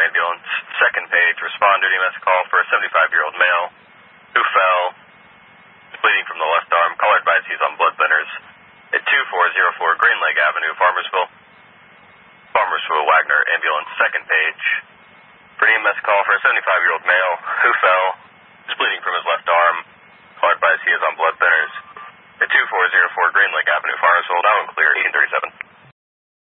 ambulance, second page, responder EMS call for a 75-year-old male who fell, bleeding from the left arm, caller advised he's on blood thinners at 2404 Green Lake Avenue, Farmersville. Farmersville Wagner ambulance, second page, for an EMS call for a 75-year-old male who fell, bleeding from his